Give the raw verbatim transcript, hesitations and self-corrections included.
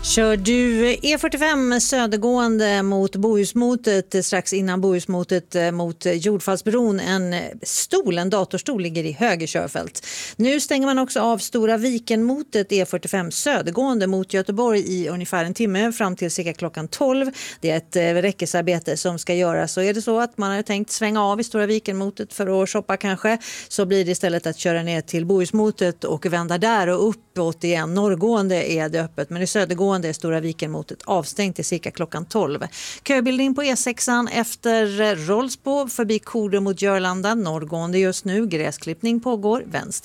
Kör du E fyrtiofem södergående mot Bohusmotet strax innan Bohusmotet mot Jordfallsbron. En stol, en datorstol ligger i höger körfält. Nu stänger man också av Stora Vikenmotet E fyrtiofem södergående mot Göteborg i ungefär en timme fram till cirka klockan tolv. Det är ett räckesarbete som ska göras. Så är det så att man har tänkt svänga av i Stora Vikenmotet för att shoppa kanske, så blir det istället att köra ner till Bohusmotet och vända där och uppåt igen. Norrgående är det öppet, men i södergående är Stora Vikenmotet avstängt till cirka klockan tolv. Köbildning på E sexan efter Rollsbo förbi Kode mot Jörlanda. Norrgående just nu. Gräsklippning pågår vänster.